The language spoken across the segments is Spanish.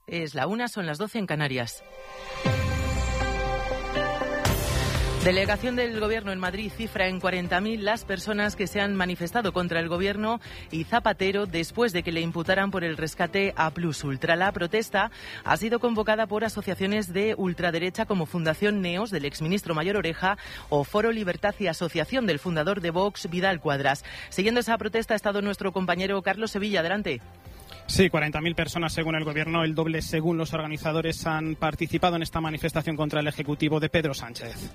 Es la 1, son las 12 en Canarias. Delegación del Gobierno en Madrid cifra en 40.000 las personas que se han manifestado contra el Gobierno y Zapatero después de que le imputaran por el rescate a Plus Ultra. La protesta ha sido convocada por asociaciones de ultraderecha como Fundación Neos del exministro Mayor Oreja o Foro Libertad y Asociación del fundador de Vox, Vidal Cuadras. Siguiendo esa protesta ha estado nuestro compañero Carlos Sevilla. Adelante. Sí, 40.000 personas según el Gobierno, el doble según los organizadores, han participado en esta manifestación contra el Ejecutivo de Pedro Sánchez.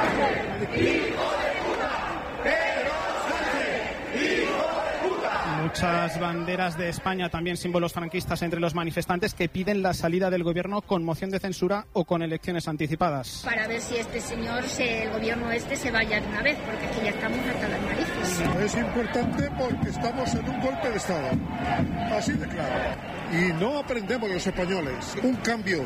Muchas banderas de España, también símbolos franquistas entre los manifestantes que piden la salida del Gobierno con moción de censura o con elecciones anticipadas. Para ver si este señor, el Gobierno se vaya de una vez, porque aquí ya estamos hasta las narices. Es importante porque estamos en un golpe de Estado, así de claro. Y no aprendemos los españoles. Un cambio,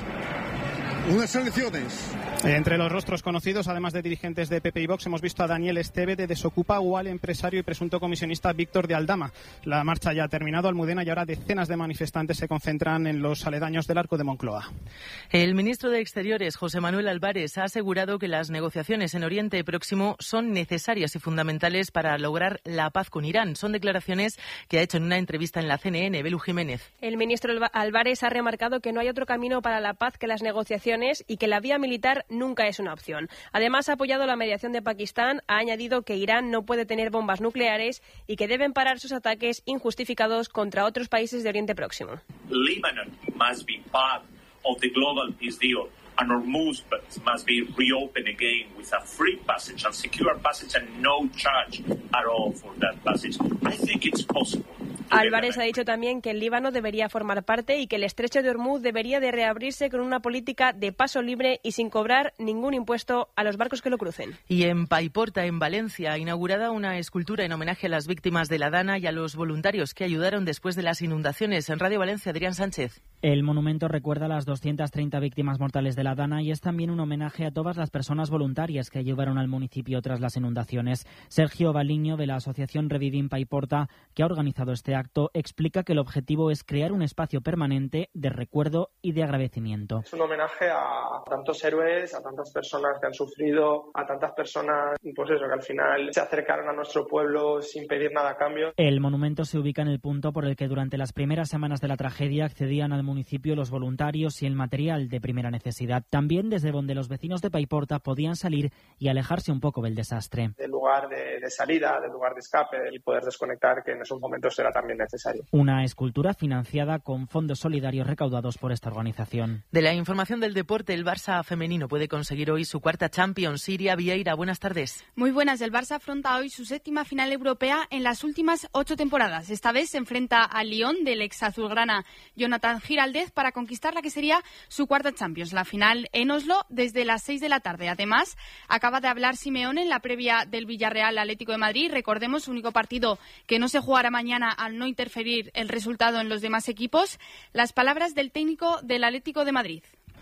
unas elecciones. Entre los rostros conocidos, además de dirigentes de PP y Vox, hemos visto a Daniel Esteve de Desocupa o al empresario y presunto comisionista Víctor de Aldama. La marcha ya ha terminado, Almudena, y ahora decenas de manifestantes se concentran en los aledaños del Arco de Moncloa. El ministro de Exteriores, José Manuel Álvarez, ha asegurado que las negociaciones en Oriente Próximo son necesarias y fundamentales para lograr la paz con Irán. Son declaraciones que ha hecho en una entrevista en la CNN. Belu Jiménez. El ministro Álvarez ha remarcado que no hay otro camino para la paz que las negociaciones y que la vía militar nunca es una opción. Además, ha apoyado la mediación de Pakistán, ha añadido que Irán no puede tener bombas nucleares y que deben parar sus ataques injustificados contra otros países de Oriente Próximo. Lebanon must be part of the global peace deal. And Hormuz must be reopened again with a free passage and secure passage and no charge at all for that passage. I think it's possible. Álvarez ha dicho también que el Líbano debería formar parte y que el estrecho de Hormuz debería de reabrirse con una política de paso libre y sin cobrar ningún impuesto a los barcos que lo crucen. Y en Paiporta, en Valencia, ha inaugurada una escultura en homenaje a las víctimas de la Dana y a los voluntarios que ayudaron después de las inundaciones. En Radio Valencia, Adrián Sánchez. El monumento recuerda a las 230 víctimas mortales de la Dana y es también un homenaje a todas las personas voluntarias que ayudaron al municipio tras las inundaciones. Sergio Baliño, de la asociación Revivim Paiporta, que ha organizado este acto, explica que el objetivo es crear un espacio permanente de recuerdo y de agradecimiento. Es un homenaje a tantos héroes, a tantas personas que han sufrido, a tantas personas, pues eso, que al final se acercaron a nuestro pueblo sin pedir nada a cambio. El monumento se ubica en el punto por el que durante las primeras semanas de la tragedia accedían al municipio los voluntarios y el material de primera necesidad. También desde donde los vecinos de Paiporta podían salir y alejarse un poco del desastre. Del lugar de salida, del lugar de escape y poder desconectar, que en esos momentos era también necesario. Una escultura financiada con fondos solidarios recaudados por esta organización. De la información del deporte, el Barça femenino puede conseguir hoy su cuarta Champions. Siria Vieira, buenas tardes. Muy buenas. El Barça afronta hoy su séptima final europea en las últimas 8 temporadas. Esta vez se enfrenta al Lyon del ex azulgrana Jonathan Giraldez para conquistar la que sería su cuarta Champions. La final en Oslo desde las 6 de la tarde. Además, acaba de hablar Simeone en la previa del Villarreal Atlético de Madrid. Recordemos, único partido que no se jugará mañana al no interferir el resultado en los demás equipos. Las palabras del técnico del Atlético de Madrid.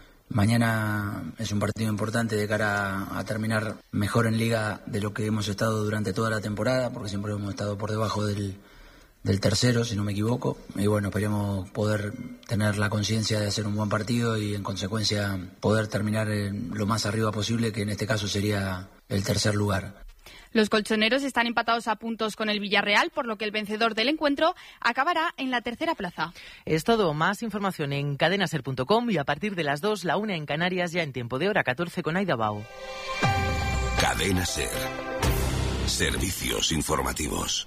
Mañana es un partido importante de cara a terminar mejor en Liga de lo que hemos estado durante toda la temporada, porque siempre hemos estado por debajo del tercero, si no me equivoco. Y bueno, esperemos poder tener la conciencia de hacer un buen partido y en consecuencia poder terminar lo más arriba posible, que en este caso sería el tercer lugar. Los colchoneros están empatados a puntos con el Villarreal, por lo que el vencedor del encuentro acabará en la tercera plaza. Es todo. Más información en cadenaser.com y a partir de las 2, la 1 en Canarias, ya en tiempo de hora 14 con Aida Bao. Cadena Ser. Servicios informativos.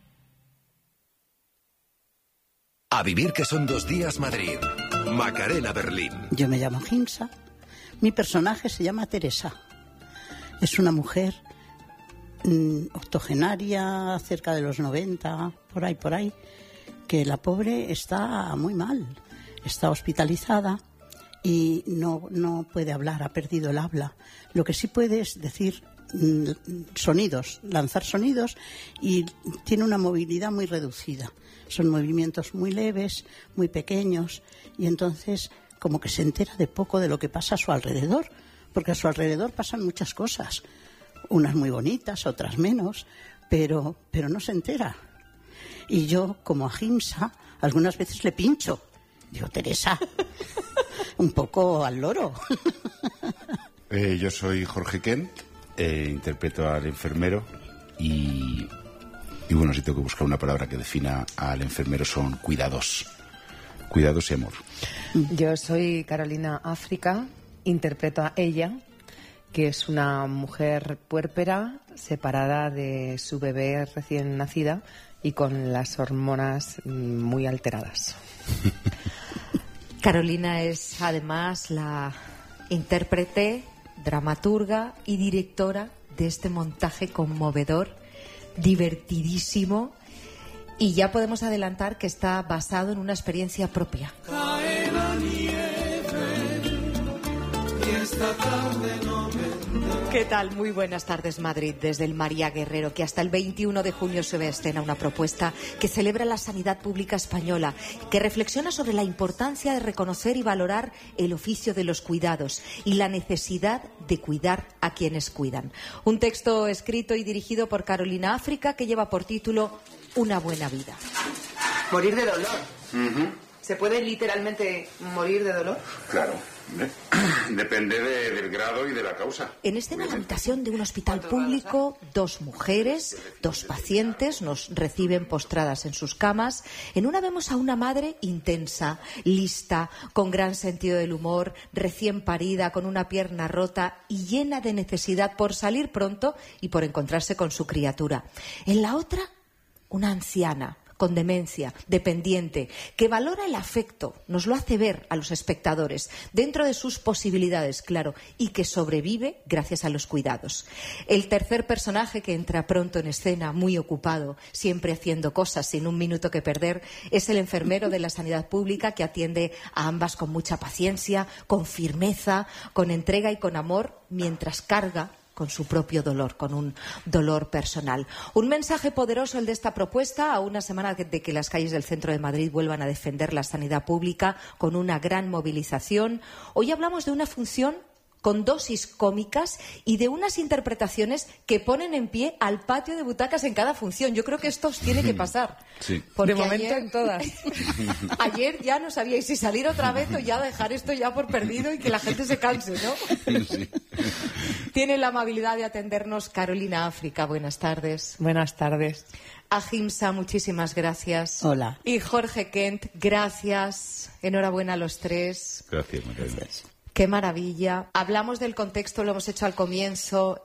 A vivir, que son 2 días Madrid. Macarena, Berlín. Yo me llamo Ginsa. Mi personaje se llama Teresa. Es una mujer octogenaria, cerca de los 90, por ahí, que la pobre está muy mal. Está hospitalizada y no puede hablar, ha perdido el habla. Lo que sí puede es decir sonidos, lanzar sonidos, y tiene una movilidad muy reducida. Son movimientos muy leves, muy pequeños, y entonces como que se entera de poco de lo que pasa a su alrededor, porque a su alrededor pasan muchas cosas, unas muy bonitas, otras menos, pero no se entera. Y yo, como a Ginsa, algunas veces le pincho. Digo, Teresa, un poco al loro. Yo soy Jorge Kent, interpreto al enfermero y bueno, si tengo que buscar una palabra que defina al enfermero son cuidados y amor. Yo soy Carolina África, interpreto a ella, que es una mujer puérpera separada de su bebé recién nacida y con las hormonas muy alteradas. Carolina es además la intérprete, dramaturga y directora de este montaje conmovedor, divertidísimo, y ya podemos adelantar que está basado en una experiencia propia. Cae la nieve y esta tarde no vendrá. ¿Qué tal? Muy buenas tardes, Madrid. Desde el María Guerrero, que hasta el 21 de junio se ve a escena una propuesta que celebra la sanidad pública española, que reflexiona sobre la importancia de reconocer y valorar el oficio de los cuidados y la necesidad de cuidar a quienes cuidan. Un texto escrito y dirigido por Carolina África que lleva por título Una buena vida. Morir de dolor. ¿Se puede literalmente morir de dolor? Claro. Depende del grado y de la causa. En escena, la habitación de un hospital público, 2 mujeres, 2 pacientes nos reciben postradas en sus camas. En una vemos a una madre intensa, lista, con gran sentido del humor, recién parida, con una pierna rota y llena de necesidad por salir pronto y por encontrarse con su criatura. En la otra, una anciana con demencia, dependiente, que valora el afecto, nos lo hace ver a los espectadores, dentro de sus posibilidades, claro, y que sobrevive gracias a los cuidados. El tercer personaje que entra pronto en escena, muy ocupado, siempre haciendo cosas sin un minuto que perder, es el enfermero de la sanidad pública que atiende a ambas con mucha paciencia, con firmeza, con entrega y con amor, mientras carga con su propio dolor, con un dolor personal. Un mensaje poderoso el de esta propuesta, a una semana de que las calles del centro de Madrid vuelvan a defender la sanidad pública con una gran movilización. Hoy hablamos de una función con dosis cómicas y de unas interpretaciones que ponen en pie al patio de butacas en cada función. Yo creo que esto os tiene que pasar. Sí. Porque de momento en todas. Ayer ya no sabíais si salir otra vez o ya dejar esto ya por perdido y que la gente se canse, ¿no? Sí. Tiene la amabilidad de atendernos Carolina África. Buenas tardes. Buenas tardes. Ahimsa, muchísimas gracias. Hola. Y Jorge Kent, gracias. Enhorabuena a los 3. Gracias, Macarena. Qué maravilla. Hablamos del contexto, lo hemos hecho al comienzo,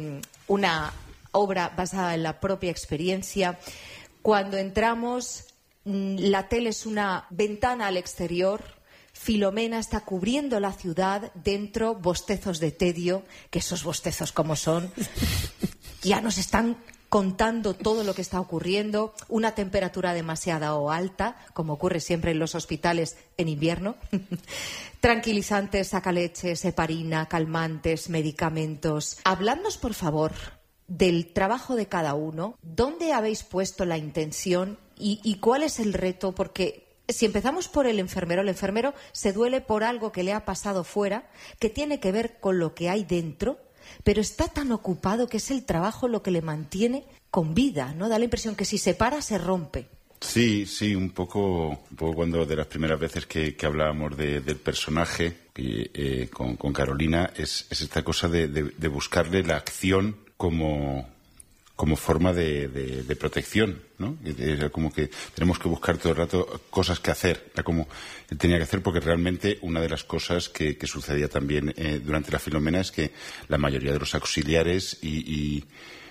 una obra basada en la propia experiencia. Cuando entramos, la tele es una ventana al exterior. Filomena está cubriendo la ciudad, dentro bostezos de tedio, que esos bostezos como son, ya nos están contando todo lo que está ocurriendo, una temperatura demasiado alta, como ocurre siempre en los hospitales en invierno, tranquilizantes, sacaleches, heparina, calmantes, medicamentos. Habladnos, por favor, del trabajo de cada uno, dónde habéis puesto la intención y cuál es el reto, porque si empezamos por el enfermero se duele por algo que le ha pasado fuera, que tiene que ver con lo que hay dentro, pero está tan ocupado que es el trabajo lo que le mantiene con vida, ¿no? Da la impresión que si se para, se rompe. Sí, un poco cuando de las primeras veces que hablábamos del personaje con Carolina, es esta cosa de buscarle la acción como forma de protección, ¿no? Era como que tenemos que buscar todo el rato cosas que hacer. Era como él tenía que hacer, porque realmente una de las cosas que sucedía también durante la Filomena es que la mayoría de los auxiliares y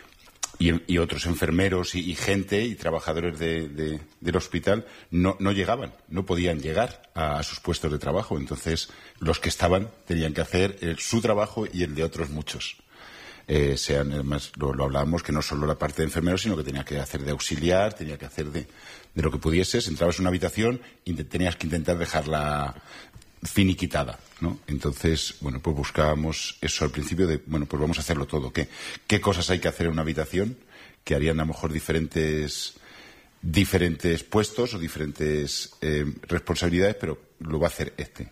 otros enfermeros y gente y trabajadores del hospital no llegaban, no podían llegar a sus puestos de trabajo. Entonces, los que estaban tenían que hacer su trabajo y el de otros muchos. Además, lo hablábamos, que no solo la parte de enfermero, sino que tenía que hacer de auxiliar, tenía que hacer de lo que pudieses. Entrabas en una habitación y tenías que intentar dejarla finiquitada, ¿no? Entonces, bueno, pues buscábamos eso al principio de, bueno, pues vamos a hacerlo todo. ¿Qué cosas hay que hacer en una habitación que harían a lo mejor diferentes puestos o diferentes responsabilidades, pero lo va a hacer este.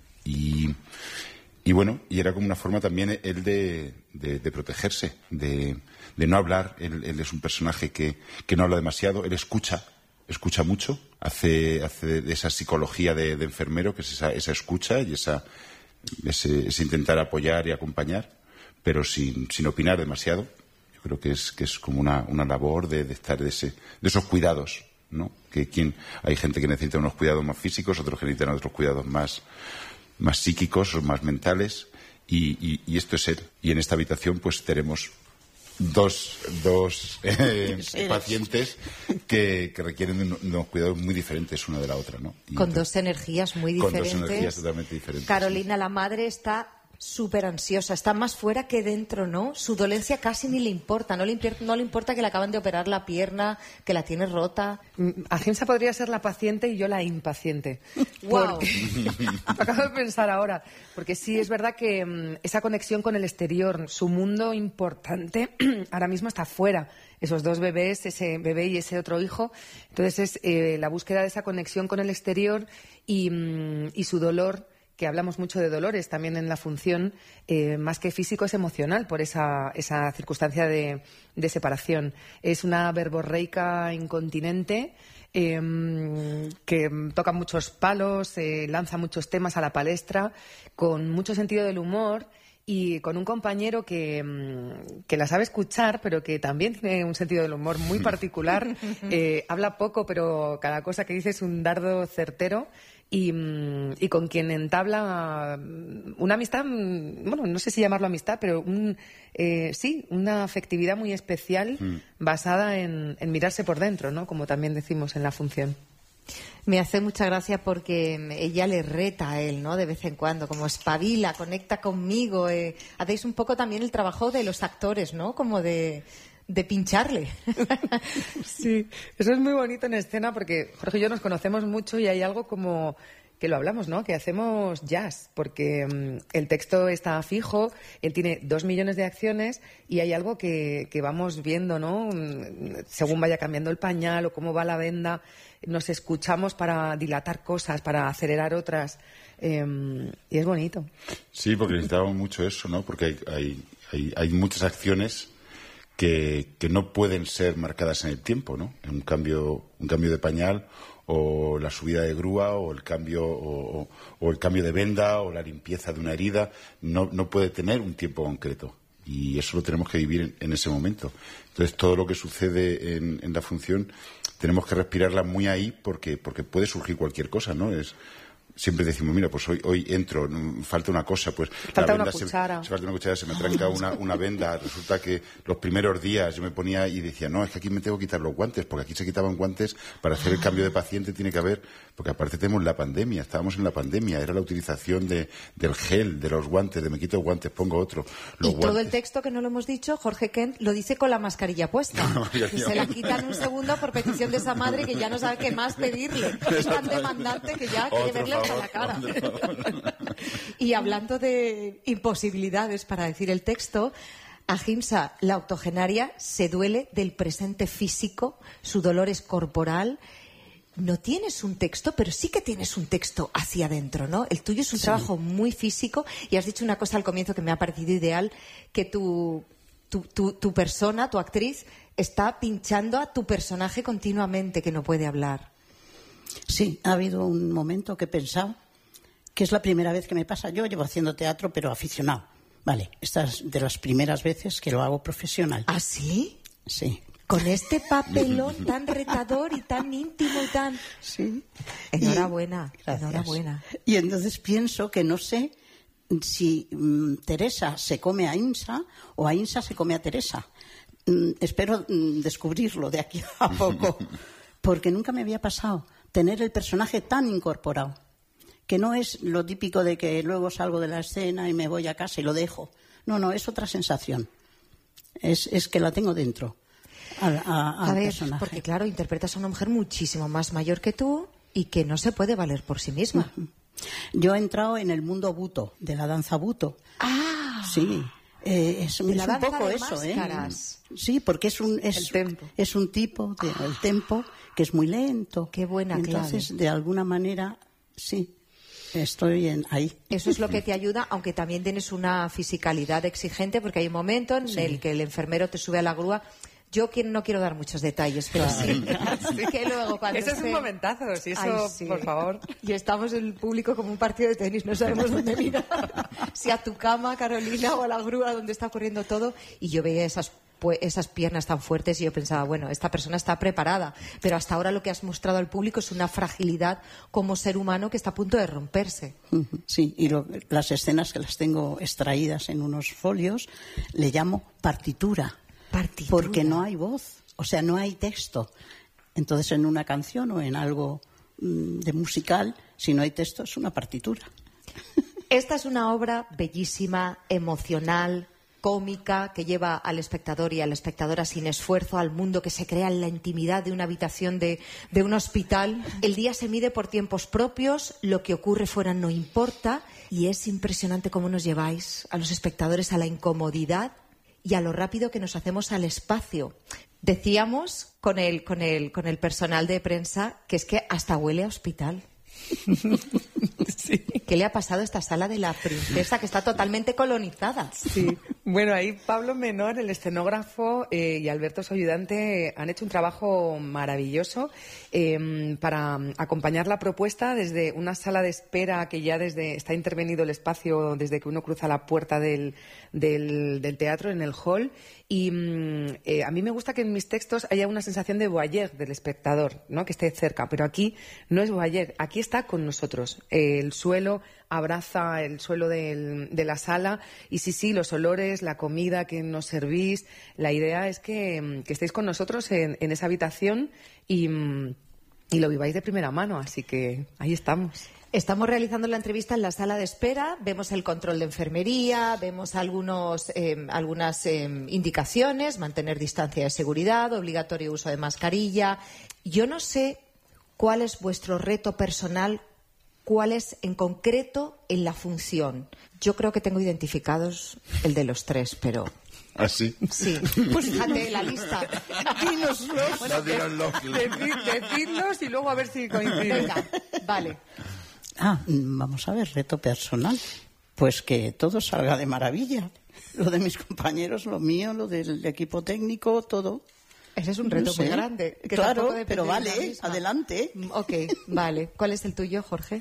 Y bueno, y era como una forma también él de protegerse, de no hablar. Él es un personaje que no habla demasiado, él escucha escucha mucho, hace esa psicología de enfermero, que es esa escucha y ese intentar apoyar y acompañar, pero sin opinar demasiado. Yo creo que es como una labor de estar de esos cuidados, ¿no? Hay gente que necesita unos cuidados más físicos, otros que necesitan otros cuidados más psíquicos o más mentales, y esto es él. Y en esta habitación pues tenemos dos pacientes que requieren unos cuidados muy diferentes una de la otra, ¿no? Con dos energías muy diferentes. Con dos energías totalmente diferentes. Carolina, la madre, está súper ansiosa, está más fuera que dentro, ¿no? Su dolencia casi ni le importa, no le importa que le acaban de operar la pierna, que la tiene rota. Ahimsa podría ser la paciente y yo la impaciente. Wow. Acabo de pensar ahora, porque sí es verdad que esa conexión con el exterior, su mundo importante, ahora mismo está fuera. Esos dos bebés, ese bebé y ese otro hijo. Entonces es la búsqueda de esa conexión con el exterior y su dolor, que hablamos mucho de dolores también en la función, más que físico es emocional por esa circunstancia de separación. Es una verborreica incontinente que toca muchos palos, lanza muchos temas a la palestra, con mucho sentido del humor y con un compañero que la sabe escuchar, pero que también tiene un sentido del humor muy particular. Habla poco, pero cada cosa que dice es un dardo certero. Y con quien entabla una amistad, bueno, no sé si llamarlo amistad, pero una afectividad muy especial basada en mirarse por dentro, ¿no? Como también decimos en la función. Me hace mucha gracia porque ella le reta a él, ¿no? De vez en cuando, como espabila, conecta conmigo. Hacéis un poco también el trabajo de los actores, ¿no? Como de pincharle. Sí, eso es muy bonito en escena porque Jorge y yo nos conocemos mucho y hay algo como que lo hablamos, ¿no? Que hacemos jazz, porque el texto está fijo, él tiene 2 millones de acciones y hay algo que vamos viendo, ¿no? Según vaya cambiando el pañal o cómo va la venda, nos escuchamos para dilatar cosas, para acelerar otras, y es bonito. Sí, porque necesitábamos mucho eso, ¿no? Porque hay muchas acciones que no pueden ser marcadas en el tiempo, ¿no? Un cambio de pañal, o la subida de grúa, o el cambio de venda, o la limpieza de una herida, no puede tener un tiempo concreto. Y eso lo tenemos que vivir en ese momento. Entonces, todo lo que sucede en la función tenemos que respirarla muy ahí porque puede surgir cualquier cosa, ¿no? Siempre decimos, mira, pues hoy entro, falta una cosa, pues falta una cuchara. Falta una cuchara, se me tranca una venda. Resulta que los primeros días yo me ponía y decía, no, es que aquí me tengo que quitar los guantes, porque aquí se quitaban guantes para hacer el cambio de paciente, tiene que haber, porque aparte tenemos la pandemia, estábamos en la pandemia, era la utilización del gel, de los guantes, de me quito guantes, pongo otro. Y todo el texto, que no lo hemos dicho, Jorge Kent lo dice con la mascarilla puesta. Y se la quitan un segundo por petición de esa madre que ya no sabe qué más pedirle. Es tan demandante que ya quiere verle hasta la cara. Y hablando de imposibilidades para decir el texto, Ahimsa, la octogenaria, se duele del presente físico, su dolor es corporal. No tienes un texto, pero sí que tienes un texto hacia adentro, ¿no? El tuyo es un trabajo muy físico y has dicho una cosa al comienzo que me ha parecido ideal, que tu persona, tu actriz, está pinchando a tu personaje continuamente, que no puede hablar. Sí, ha habido un momento que he pensado que es la primera vez que me pasa. Yo llevo haciendo teatro, pero aficionado. Vale, esta es de las primeras veces que lo hago profesional. ¿Ah, sí? Sí. Con este papelón tan retador y tan íntimo y tan... Sí. Enhorabuena, Gracias. enhorabuena. Y entonces pienso que no sé si Teresa se come a Ahimsa o Ahimsa se come a Teresa. Espero descubrirlo de aquí a poco, porque nunca me había pasado tener el personaje tan incorporado, que no es lo típico de que luego salgo de la escena y me voy a casa y lo dejo. No, es otra sensación. Es que la tengo dentro. A ver, personaje. Porque claro, interpretas a una mujer muchísimo más mayor que tú y que no se puede valer por sí misma. Yo he entrado en el mundo buto, de la danza buto. ¡Ah! Sí. Es un poco eso, máscaras. Sí, porque es un tipo el tempo que es muy lento. Qué buena clave. Entonces, de alguna manera, sí, estoy ahí. Eso es lo que te ayuda, aunque también tienes una fisicalidad exigente, porque hay un momento en el que el enfermero te sube a la grúa. Yo no quiero dar muchos detalles, pero sí. Que luego cuando eso es un momentazo, sí, eso, ay, sí. Por favor. Y estamos en el público como un partido de tenis, no sabemos dónde mirar. Si a tu cama, Carolina, o a la grúa donde está ocurriendo todo. Y yo veía esas piernas tan fuertes y yo pensaba, bueno, esta persona está preparada, pero hasta ahora lo que has mostrado al público es una fragilidad como ser humano que está a punto de romperse. Sí, y las escenas que las tengo extraídas en unos folios le llamo partitura. Porque no hay voz, o sea, no hay texto. Entonces, en una canción o en algo de musical, si no hay texto, es una partitura. Esta es una obra bellísima, emocional, cómica, que lleva al espectador y a la espectadora sin esfuerzo al mundo que se crea en la intimidad de una habitación de un hospital. El día se mide por tiempos propios, lo que ocurre fuera no importa, y es impresionante cómo nos lleváis a los espectadores a la incomodidad y a lo rápido que nos hacemos al espacio. Decíamos con el personal de prensa que es que hasta huele a hospital. Sí. ¿Qué le ha pasado a esta sala de la princesa que está totalmente colonizada? Sí. Bueno, ahí Pablo Menor, el escenógrafo, y Alberto, su ayudante, han hecho un trabajo maravilloso para acompañar la propuesta desde una sala de espera que ya está intervenido el espacio desde que uno cruza la puerta del teatro en el hall. Y a mí me gusta que en mis textos haya una sensación de voyeur del espectador, ¿no? Que esté cerca, pero aquí no es voyeur, aquí está con nosotros. El suelo abraza el suelo de la sala y sí, los olores, la comida que nos servís. La idea es que estéis con nosotros en esa habitación y lo viváis de primera mano, así que ahí estamos. Estamos realizando la entrevista en la sala de espera, vemos el control de enfermería, vemos algunas indicaciones, mantener distancia de seguridad, obligatorio uso de mascarilla. Yo no sé cuál es vuestro reto personal, cuál es en concreto en la función. Yo creo que tengo identificados el de los tres, pero... ¿Ah, sí? Sí. Pues fíjate la lista. Dínoslos. Bueno, decidlos y luego a ver si coinciden. Venga, vale. Vamos a ver, reto personal. Pues que todo salga de maravilla. Lo de mis compañeros, lo mío, lo del equipo técnico, todo. Ese es un reto muy grande. Que claro, pero vale, adelante. Ok, vale. ¿Cuál es el tuyo, Jorge?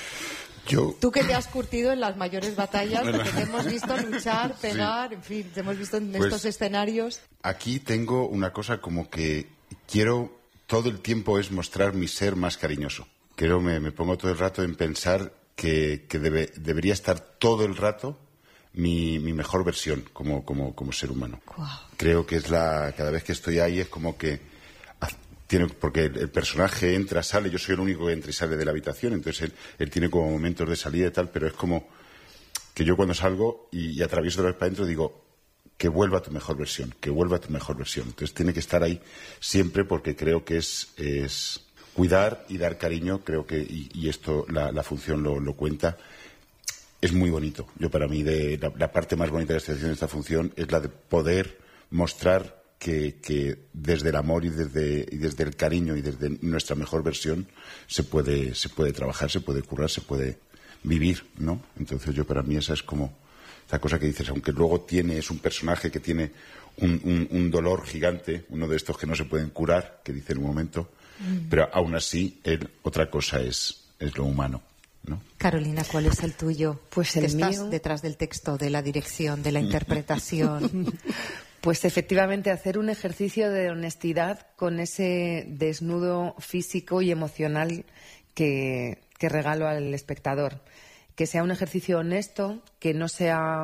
Tú que te has curtido en las mayores batallas, porque te hemos visto luchar, pegar, sí. En fin, te hemos visto en estos escenarios. Aquí tengo una cosa como que quiero todo el tiempo es mostrar mi ser más cariñoso. Creo me pongo todo el rato en pensar que debería estar todo el rato mi mejor versión como ser humano. Wow. Creo que cada vez que estoy ahí es como que porque el personaje entra, sale, yo soy el único que entra y sale de la habitación, entonces él tiene como momentos de salida y tal, pero es como que yo cuando salgo y atravieso otra vez para adentro digo que vuelva a tu mejor versión, que vuelva a tu mejor versión. Entonces tiene que estar ahí siempre porque creo que es cuidar y dar cariño, creo que, y esto la función lo cuenta, es muy bonito. Yo para mí la parte más bonita de esta función es la de poder mostrar que desde el amor y desde el cariño y desde nuestra mejor versión se puede trabajar, se puede currar, se puede vivir, ¿no? Entonces yo para mí esa es como esa cosa que dices, aunque luego es un personaje que tiene un dolor gigante, uno de estos que no se pueden curar, que dice en un momento, pero aún así otra cosa es lo humano, ¿no? Carolina, ¿cuál es el tuyo? Pues el mío... Estás detrás del texto, de la dirección, de la interpretación. Pues efectivamente hacer un ejercicio de honestidad con ese desnudo físico y emocional que regalo al espectador. Que sea un ejercicio honesto, que no sea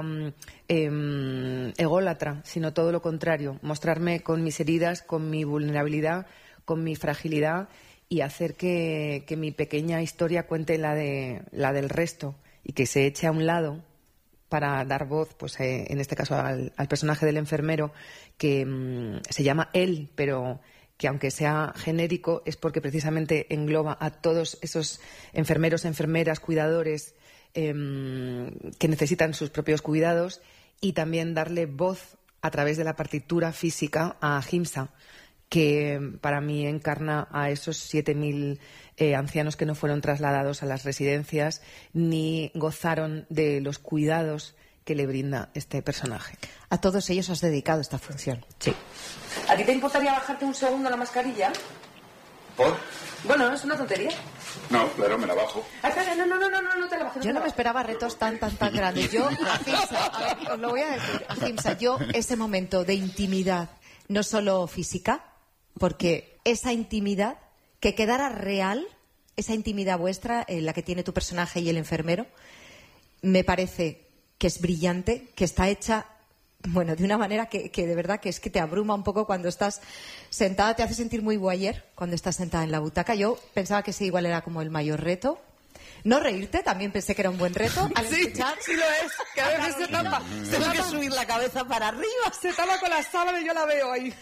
ególatra, sino todo lo contrario. Mostrarme con mis heridas, con mi vulnerabilidad, con mi fragilidad y hacer que mi pequeña historia cuente la del resto y que se eche a un lado para dar voz, pues en este caso al personaje del enfermero, que se llama él, pero que aunque sea genérico es porque precisamente engloba a todos esos enfermeros, enfermeras, cuidadores que necesitan sus propios cuidados, y también darle voz a través de la partitura física a Ahimsa, que para mí encarna a esos 7.000 ancianos que no fueron trasladados a las residencias ni gozaron de los cuidados que le brinda este personaje. A todos ellos has dedicado esta función. Sí. ¿A ti te importaría bajarte un segundo la mascarilla? ¿Por? Bueno, es una tontería. No, claro, me la bajo. No te la bajes. Yo no me esperaba retos tan grandes. Yo, Ahimsa, a ver, os lo voy a decir, Ahimsa, yo ese momento de intimidad, no solo física, porque esa intimidad, que quedara real, esa intimidad vuestra, la que tiene tu personaje y el enfermero, me parece que es brillante, que está hecha, bueno, de una manera que de verdad que es que te abruma un poco cuando estás sentada, te hace sentir muy voyeur cuando estás sentada en la butaca. Yo pensaba que sí, igual era como el mayor reto. No reírte, también pensé que era un buen reto. Al escuchar, sí lo es, que a veces se tapa. Tengo que subir la cabeza para arriba. Se tapa con la sábana y yo la veo ahí.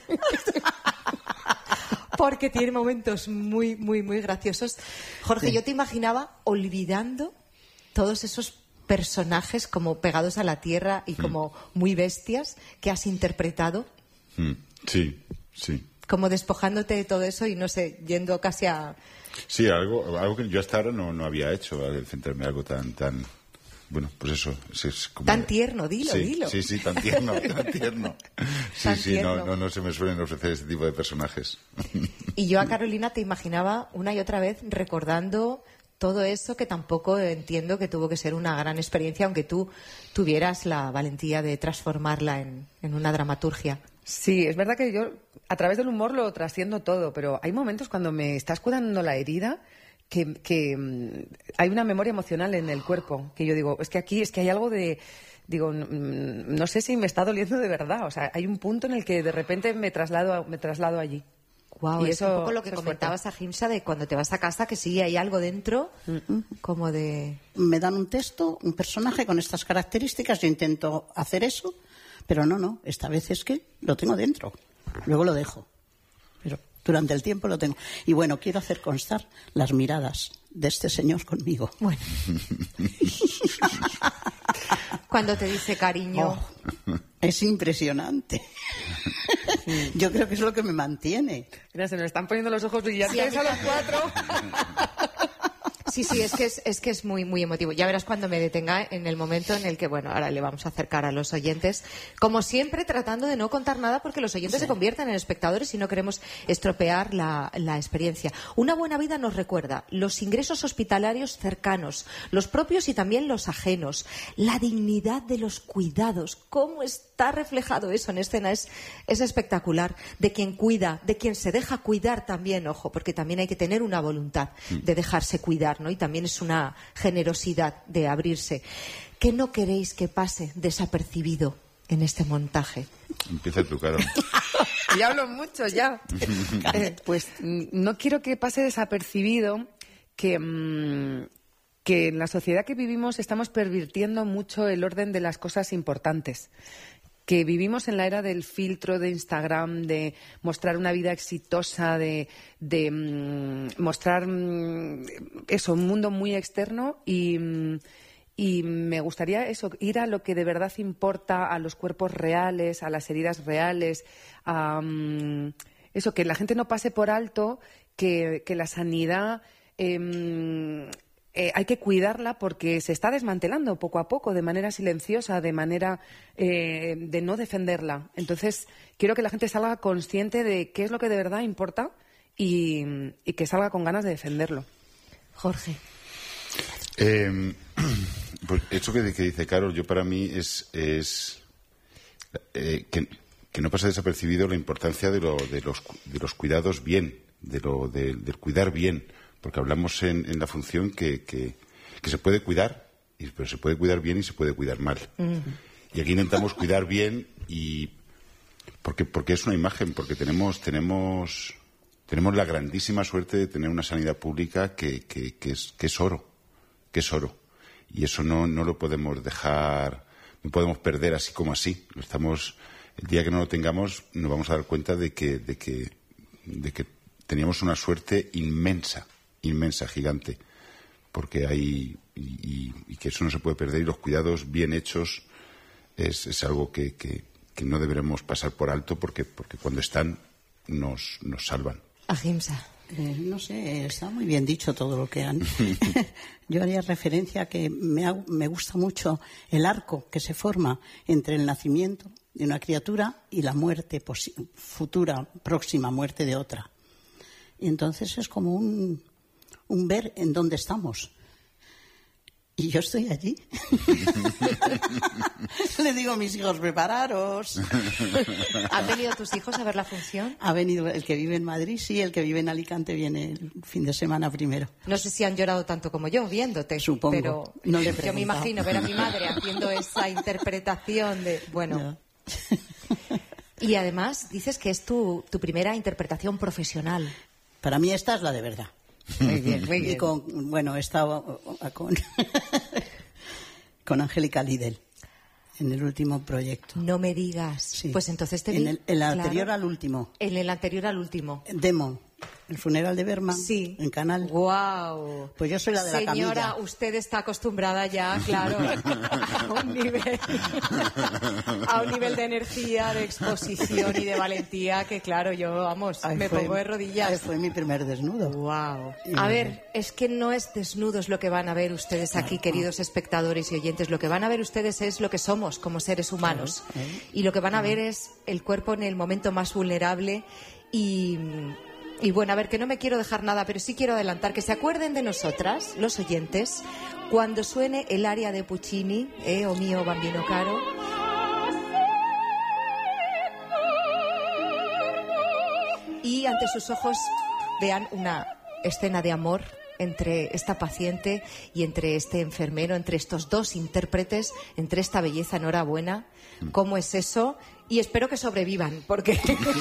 Porque tiene momentos muy, muy, muy graciosos. Jorge, Sí. yo te imaginaba olvidando todos esos personajes como pegados a la tierra y como muy bestias que has interpretado, Sí. como despojándote de todo eso y no sé, yendo casi a... Sí, algo que yo hasta ahora no había hecho, al centrarme en algo tan bueno, pues eso, es como... Tan tierno, dilo. Sí, tan tierno, tan tierno. Tan Sí, tierno. no se me suelen ofrecer este tipo de personajes. Y yo a Carolina te imaginaba una y otra vez recordando todo eso, que tampoco entiendo que tuvo que ser una gran experiencia, aunque tú tuvieras la valentía de transformarla en una dramaturgia. Sí, es verdad que yo a través del humor lo trasciendo todo, pero hay momentos cuando me estás curando la herida que hay una memoria emocional en el cuerpo, que yo digo, es que hay algo de... Digo, no sé si me está doliendo de verdad. O sea, hay un punto en el que de repente me traslado allí. Wow, Y es un poco lo que eso es comentabas, Ahimsa, de cuando te vas a casa, que sí hay algo dentro, como de... Me dan un texto, un personaje con estas características, yo intento hacer eso, pero no, esta vez es que lo tengo dentro, luego lo dejo, pero durante el tiempo lo tengo. Y bueno, quiero hacer constar las miradas de este señor conmigo. Bueno. Cuando te dice cariño... Es impresionante. Yo creo que es lo que me mantiene. Mira, se nos están poniendo los ojos brillantes a los cuatro. Sí, es que es muy, muy emotivo. Ya verás cuando me detenga en el momento en el que, bueno, ahora le vamos a acercar a los oyentes. Como siempre, tratando de no contar nada porque los oyentes se convierten en espectadores y no queremos estropear la experiencia. Una buena vida nos recuerda los ingresos hospitalarios cercanos, los propios y también los ajenos, la dignidad de los cuidados. ¿Cómo está reflejado eso en escena? Es espectacular. De quien cuida, de quien se deja cuidar también, ojo, porque también hay que tener una voluntad de dejarse cuidar, ¿no? Y también es una generosidad de abrirse. ¿Qué no queréis que pase desapercibido en este montaje? Empieza tú, Carol. Ya hablo mucho, ya. Pues no quiero que pase desapercibido que en la sociedad que vivimos estamos pervirtiendo mucho el orden de las cosas importantes. Que vivimos en la era del filtro de Instagram, de mostrar una vida exitosa, de mostrar eso, un mundo muy externo y me gustaría eso, ir a lo que de verdad importa, a los cuerpos reales, a las heridas reales, a eso, que la gente no pase por alto, que la sanidad hay que cuidarla porque se está desmantelando poco a poco, de manera silenciosa, de manera de no defenderla. Entonces, quiero que la gente salga consciente de qué es lo que de verdad importa y que salga con ganas de defenderlo. Jorge. Pues eso que dice Carol, yo para mí es que no pase desapercibido la importancia de los cuidados bien, del cuidar bien. Porque hablamos en la función que se puede cuidar, pero se puede cuidar bien y se puede cuidar mal. Y aquí intentamos cuidar bien porque es una imagen, porque tenemos la grandísima suerte de tener una sanidad pública que es oro, Y eso no lo podemos dejar, no podemos perder así como así. El día que no lo tengamos nos vamos a dar cuenta de que teníamos una suerte inmensa, gigante, porque hay y que eso no se puede perder, y los cuidados bien hechos es algo que no deberemos pasar por alto porque cuando están nos salvan. Ahimsa. No sé, está muy bien dicho todo lo que han. Yo haría referencia a que me gusta mucho el arco que se forma entre el nacimiento de una criatura y la muerte futura, próxima muerte de otra. Y entonces es como un ver en dónde estamos. Y yo estoy allí. Le digo a mis hijos, prepararos. ¿Han venido tus hijos a ver la función? Ha venido el que vive en Madrid, sí, el que vive en Alicante viene el fin de semana primero. No sé si han llorado tanto como yo viéndote. Supongo. Pero no le he yo me imagino ver a mi madre haciendo esa interpretación de... Bueno. No. Y además dices que es tu primera interpretación profesional. Para mí esta es la de verdad. Muy bien, muy bien. Y he estado con Angélica Lidl en el último proyecto. No me digas. Sí. Pues entonces te vi. En el anterior al último. En el anterior al último. Demo. El funeral de Berman. Sí. En Canal. ¡Guau! Pues yo soy la de la camilla. Señora, usted está acostumbrada ya, claro, a un nivel de energía, de exposición y de valentía que, claro, yo, vamos, me pongo de rodillas. Fue mi primer desnudo. ¡Guau! A ver, es que no es desnudos lo que van a ver ustedes aquí, queridos espectadores y oyentes. Lo que van a ver ustedes es lo que somos como seres humanos. Y lo que van a ver es el cuerpo en el momento más vulnerable y bueno, a ver, que no me quiero dejar nada, pero sí quiero adelantar que se acuerden de nosotras, los oyentes, cuando suene el aria de Puccini, o mio bambino caro. Y ante sus ojos vean una escena de amor entre esta paciente y entre este enfermero, entre estos dos intérpretes, entre esta belleza. Enhorabuena. ¿Cómo es eso? Y espero que sobrevivan, porque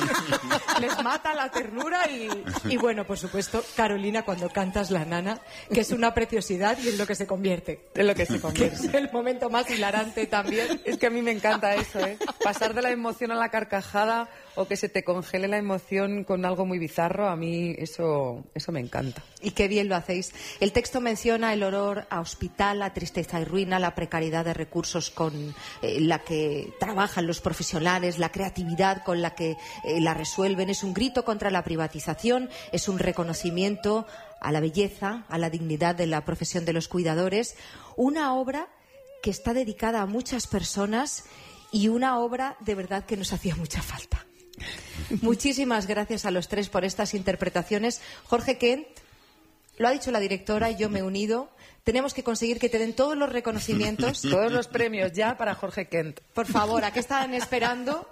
les mata la ternura y bueno, por supuesto, Carolina, cuando cantas La Nana, que es una preciosidad y es lo que se convierte. Es lo que se convierte. Es el momento más hilarante también. Es que a mí me encanta eso, ¿eh? Pasar de la emoción a la carcajada o que se te congele la emoción con algo muy bizarro, a mí eso me encanta. Y qué bien lo hacéis. El texto menciona el olor a hospital, la tristeza y ruina, la precariedad de recursos con la que trabajan los profesionales, la creatividad con la que la resuelven. Es un grito contra la privatización, es un reconocimiento a la belleza, a la dignidad de la profesión de los cuidadores. Una obra que está dedicada a muchas personas y una obra de verdad que nos hacía mucha falta. Muchísimas gracias a los tres por estas interpretaciones. Jorge Kent, lo ha dicho la directora y yo me he unido. Tenemos que conseguir que te den todos los reconocimientos. Todos los premios ya para Jorge Kent. Por favor, ¿a qué estaban esperando?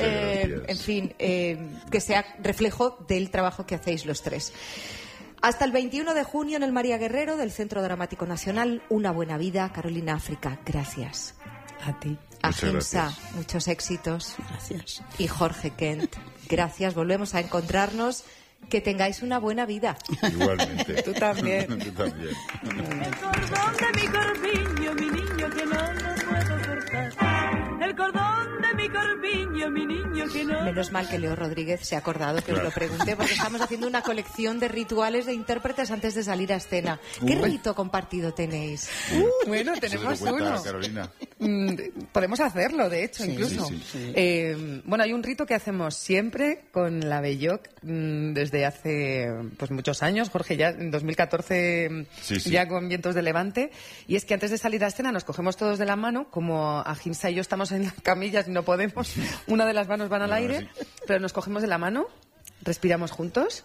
En fin, que sea reflejo del trabajo que hacéis los tres. Hasta el 21 de junio en el María Guerrero del Centro Dramático Nacional. Una buena vida, Carolina África. Gracias. A ti. A Gimsa, muchos éxitos. Gracias. Y Jorge Kent, gracias. Volvemos a encontrarnos. Que tengáis una buena vida. Igualmente. Tú también. Tú también. El cordón de mi corpiño, mi niño, que no lo puedo cortar. El cordón de mi corpiño, mi niño, que no... Menos mal que Leo Rodríguez se ha acordado que os lo pregunté, porque estamos haciendo una colección de rituales de intérpretes antes de salir a escena. ¿Qué rito compartido tenéis? Bueno, tenemos uno. Carolina. Podemos hacerlo, de hecho, Sí, incluso. sí. Bueno, hay un rito que hacemos siempre con la Belloc desde hace pues muchos años. Jorge, ya en 2014, ya con Vientos de Levante. Y es que antes de salir a escena nos cogemos todos de la mano, como a Gimsa y yo estamos en las camillas y no podemos. Una de las manos van al aire, pero nos cogemos de la mano, respiramos juntos,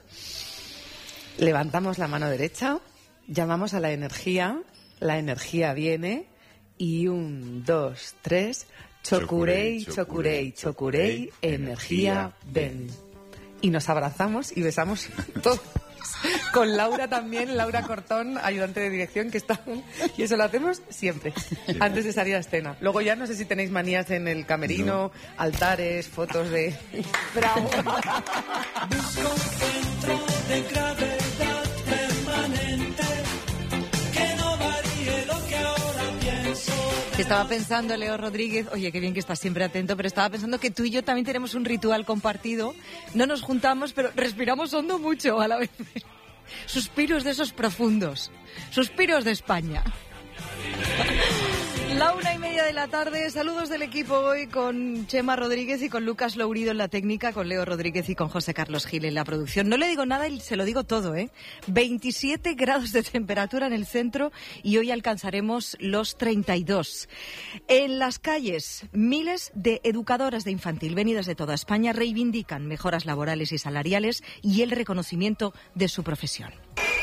levantamos la mano derecha, llamamos a la energía viene y 1, 2, 3, chocurei, chocurei, chocurei, energía ven. Y nos abrazamos y besamos todos. Con Laura también, Laura Cortón, ayudante de dirección, que está... Y eso lo hacemos siempre, antes de salir a escena. Luego ya no sé si tenéis manías en el camerino, altares, fotos de... ¡Bravo! Busco un centro de gravedad permanente que no varíe lo que ahora pienso. Estaba pensando, Leo Rodríguez, oye, qué bien que estás siempre atento, pero estaba pensando que tú y yo también tenemos un ritual compartido. No nos juntamos, pero respiramos hondo mucho a la vez. Suspiros de esos profundos. Suspiros de España. La 1:30 1:30 de la tarde. Saludos del equipo hoy con Chema Rodríguez y con Lucas Lourido en la técnica, con Leo Rodríguez y con José Carlos Gil en la producción. No le digo nada y se lo digo todo, 27 grados de temperatura en el centro y hoy alcanzaremos los 32. En las calles, miles de educadoras de infantil venidas de toda España reivindican mejoras laborales y salariales y el reconocimiento de su profesión.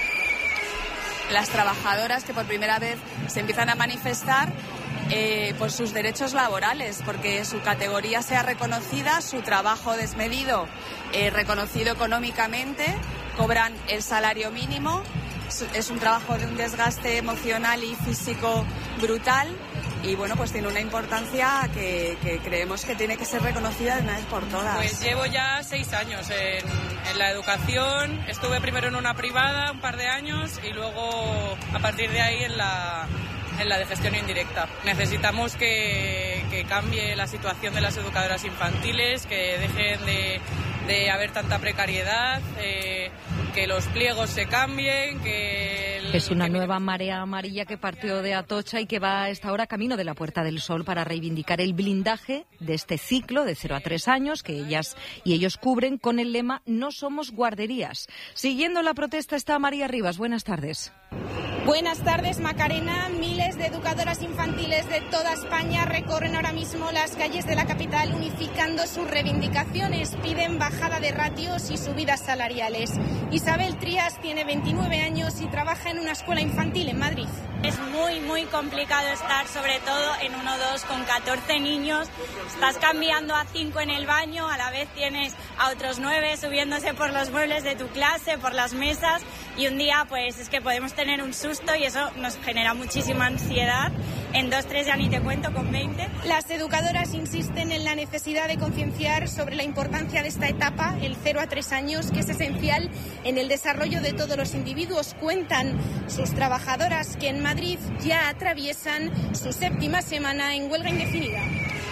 Las trabajadoras que por primera vez se empiezan a manifestar por sus derechos laborales, porque su categoría sea reconocida, su trabajo desmedido reconocido económicamente, cobran el salario mínimo, es un trabajo de un desgaste emocional y físico brutal y bueno, pues tiene una importancia que creemos que tiene que ser reconocida de una vez por todas. Pues llevo ya 6 años en la educación, estuve primero en una privada un par de años y luego a partir de ahí en la de gestión indirecta. Necesitamos que cambie la situación de las educadoras infantiles, que dejen de haber tanta precariedad, que los pliegos se cambien, Es una nueva marea amarilla que partió de Atocha y que va a esta hora camino de la Puerta del Sol para reivindicar el blindaje de este ciclo de 0 a 3 años que ellas y ellos cubren con el lema "No somos guarderías". Siguiendo la protesta está María Rivas. Buenas tardes. Buenas tardes, Macarena. Miles de educadoras infantiles de toda España recorren ahora mismo las calles de la capital unificando sus reivindicaciones. Piden bajada de ratios y subidas salariales. Isabel Trías tiene 29 años y trabaja en una escuela infantil en Madrid. Es muy complicado estar sobre todo en 1-2 con 14 niños. Estás cambiando a 5 en el baño, a la vez tienes a otros 9 subiéndose por los muebles de tu clase, por las mesas y un día pues es que podemos tener un susto y eso nos genera muchísima ansiedad. En 2-3 ya ni te cuento con 20. Las educadoras insisten en la necesidad de concienciar sobre la importancia de esta etapa, el 0 a 3 años, que es esencial en el desarrollo de todos los individuos. Cuentan sus trabajadoras que en Madrid ya atraviesan su 7ª semana en huelga indefinida.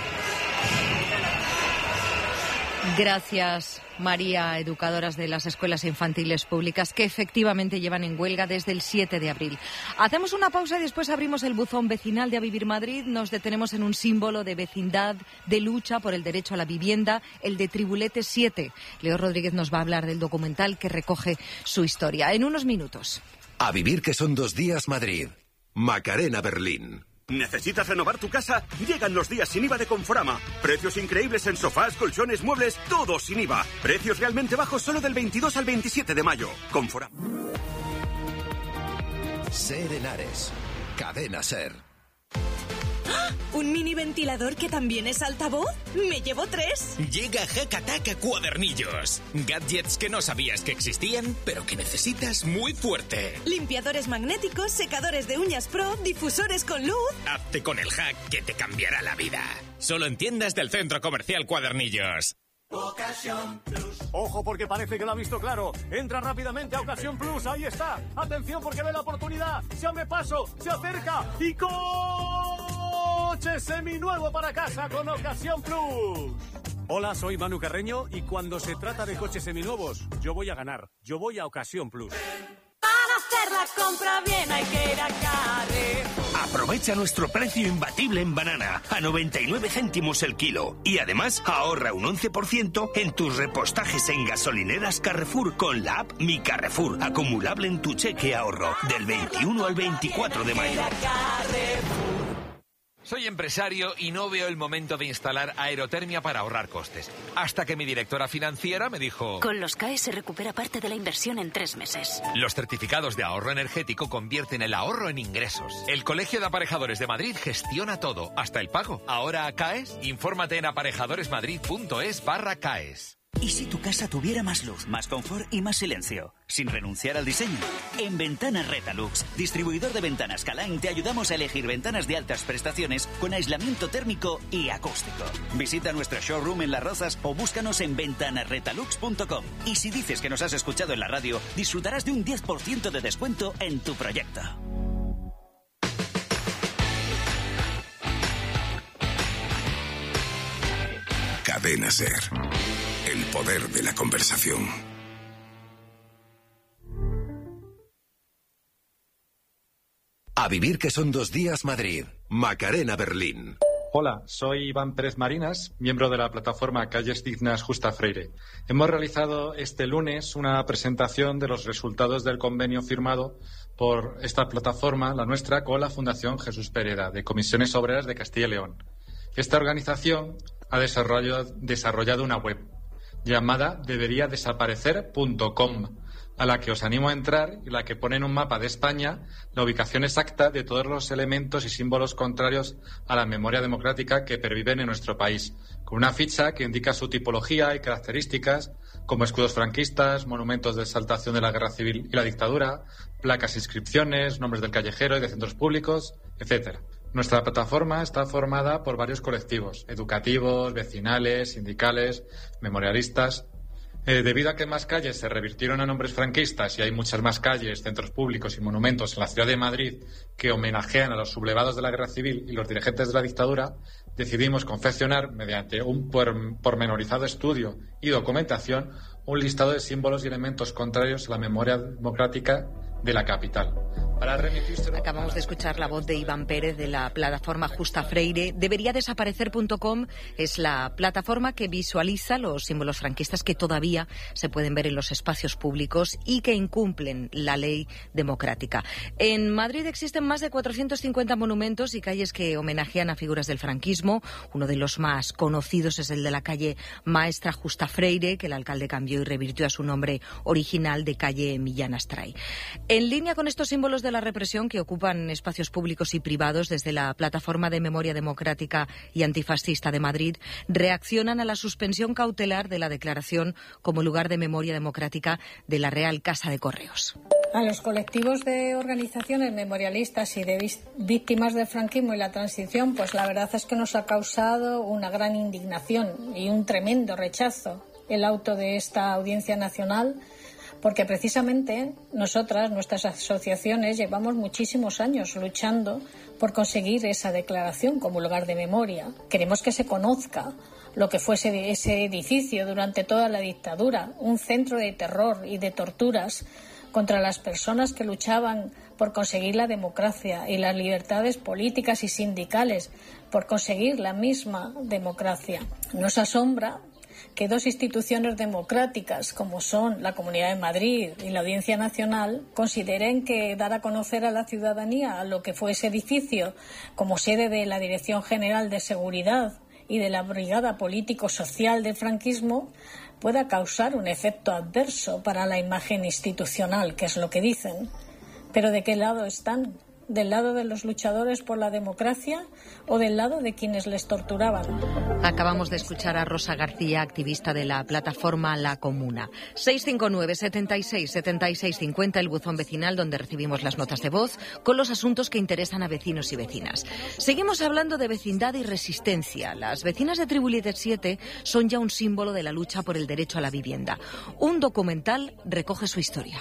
Gracias, María, educadoras de las escuelas infantiles públicas que efectivamente llevan en huelga desde el 7 de abril. Hacemos una pausa y después abrimos el buzón vecinal de A Vivir Madrid. Nos detenemos en un símbolo de vecindad, de lucha por el derecho a la vivienda, el de Tribulete 7. Leo Rodríguez nos va a hablar del documental que recoge su historia. En unos minutos. A Vivir que son 2 días Madrid. Macarena Berlín. ¿Necesitas renovar tu casa? Llegan los días sin IVA de Conforama. Precios increíbles en sofás, colchones, muebles, todo sin IVA. Precios realmente bajos solo del 22 al 27 de mayo. Conforama. Ser Henares. Cadena Ser. ¿Un mini ventilador que también es altavoz? ¡Me llevo 3! Llega Hakataka Cuadernillos. Gadgets que no sabías que existían, pero que necesitas muy fuerte. Limpiadores magnéticos, secadores de uñas pro, difusores con luz. Hazte con el hack que te cambiará la vida. Solo en tiendas del Centro Comercial Cuadernillos. Ocasión Plus. Ojo porque parece que lo ha visto claro. Entra rápidamente a Ocasión Plus. Ahí está. Atención porque ve la oportunidad. Se abre paso, se acerca y coche seminuevo para casa con Ocasión Plus. Hola, soy Manu Carreño y cuando se trata de coches seminuevos, yo voy a ganar. Yo voy a Ocasión Plus. Para hacer la compra bien hay que ir a Carrefour. Aprovecha nuestro precio imbatible en banana, a 99 céntimos el kilo. Y además, ahorra un 11% en tus repostajes en gasolineras Carrefour con la app Mi Carrefour, acumulable en tu cheque ahorro, del 21 al 24 de mayo. Soy empresario y no veo el momento de instalar aerotermia para ahorrar costes. Hasta que mi directora financiera me dijo... Con los CAE se recupera parte de la inversión en 3 meses. Los certificados de ahorro energético convierten el ahorro en ingresos. El Colegio de Aparejadores de Madrid gestiona todo, hasta el pago. ¿Ahora CAES? Infórmate en aparejadoresmadrid.es/CAES. ¿Y si tu casa tuviera más luz, más confort y más silencio? Sin renunciar al diseño. En Ventanas Retalux, distribuidor de ventanas Calain, te ayudamos a elegir ventanas de altas prestaciones con aislamiento térmico y acústico. Visita nuestro showroom en Las Rozas o búscanos en ventanasretalux.com. Y si dices que nos has escuchado en la radio, disfrutarás de un 10% de descuento en tu proyecto. Cadena Ser. El poder de la conversación. A A vivir que son 2 días Madrid. Macarena, Berlín. Hola, soy Iván Pérez Marinas, miembro de la plataforma Calles Dignas Justa Freire. Hemos realizado este lunes una presentación de los resultados del convenio firmado por esta plataforma, la nuestra, con la Fundación Jesús Pereda, de Comisiones Obreras de Castilla y León. Esta organización ha desarrollado una web llamada deberiadesaparecer.com, a la que os animo a entrar y la que pone en un mapa de España la ubicación exacta de todos los elementos y símbolos contrarios a la memoria democrática que perviven en nuestro país, con una ficha que indica su tipología y características, como escudos franquistas, monumentos de exaltación de la guerra civil y la dictadura, placas e inscripciones, nombres del callejero y de centros públicos, etcétera. Nuestra plataforma está formada por varios colectivos, educativos, vecinales, sindicales, memorialistas. Debido a que más calles se revirtieron a nombres franquistas y hay muchas más calles, centros públicos y monumentos en la ciudad de Madrid que homenajean a los sublevados de la guerra civil y los dirigentes de la dictadura, decidimos confeccionar, mediante un pormenorizado estudio y documentación, un listado de símbolos y elementos contrarios a la memoria democrática de la capital. Acabamos de escuchar la voz de Iván Pérez de la plataforma Justa Freire. Deberiadesaparecer.com es la plataforma que visualiza los símbolos franquistas que todavía se pueden ver en los espacios públicos y que incumplen la ley democrática. En Madrid existen más de 450 monumentos y calles que homenajean a figuras del franquismo. Uno de los más conocidos es el de la calle Maestra Justa Freire, que el alcalde cambió y revirtió a su nombre original de calle Millán Astray. En línea con estos símbolos de la represión que ocupan espacios públicos y privados, desde la Plataforma de Memoria Democrática y Antifascista de Madrid reaccionan a la suspensión cautelar de la declaración como lugar de memoria democrática de la Real Casa de Correos. A los colectivos de organizaciones memorialistas y de víctimas del franquismo y la transición, pues la verdad es que nos ha causado una gran indignación y un tremendo rechazo el auto de esta Audiencia Nacional, porque precisamente nuestras asociaciones, llevamos muchísimos años luchando por conseguir esa declaración como lugar de memoria. Queremos que se conozca lo que fue ese edificio durante toda la dictadura, un centro de terror y de torturas contra las personas que luchaban por conseguir la democracia y las libertades políticas y sindicales, por conseguir la misma democracia. Nos asombra que dos instituciones democráticas como son la Comunidad de Madrid y la Audiencia Nacional consideren que dar a conocer a la ciudadanía lo que fue ese edificio como sede de la Dirección General de Seguridad y de la Brigada Político-Social del franquismo pueda causar un efecto adverso para la imagen institucional, que es lo que dicen. ¿Pero de qué lado están? ¿Del lado de los luchadores por la democracia o del lado de quienes les torturaban? Acabamos de escuchar a Rosa García, activista de la plataforma La Comuna. 659 76 76 50, el buzón vecinal donde recibimos las notas de voz con los asuntos que interesan a vecinos y vecinas. Seguimos hablando de vecindad y resistencia. Las vecinas de Tribulete 7 son ya un símbolo de la lucha por el derecho a la vivienda. Un documental recoge su historia.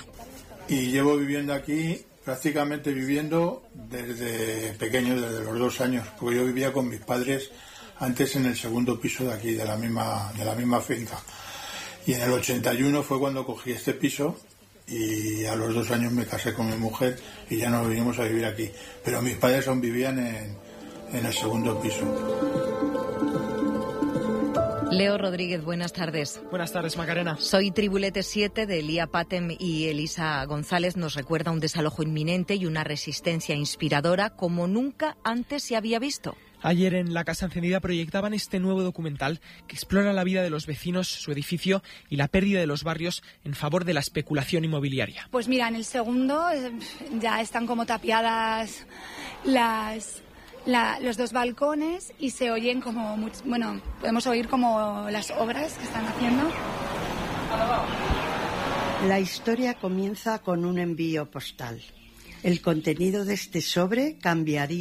Y llevo viviendo aquí, prácticamente viviendo desde pequeño, desde los 2 años, porque yo vivía con mis padres antes en el segundo piso de aquí, de la misma finca. Y en el 81 fue cuando cogí este piso y a los 2 años me casé con mi mujer y ya nos vinimos a vivir aquí. Pero mis padres aún vivían en el segundo piso. Leo Rodríguez, buenas tardes. Buenas tardes, Macarena. Soy Tribulete 7 de Elía Patem y Elisa González. Nos recuerda un desalojo inminente y una resistencia inspiradora como nunca antes se había visto. Ayer en La Casa Encendida proyectaban este nuevo documental que explora la vida de los vecinos, su edificio y la pérdida de los barrios en favor de la especulación inmobiliaria. Pues mira, en el segundo ya están como tapiadas los 2 balcones y se oyen como, podemos oír como las obras que están haciendo. La historia comienza con un envío postal. El contenido de este sobre cambiaría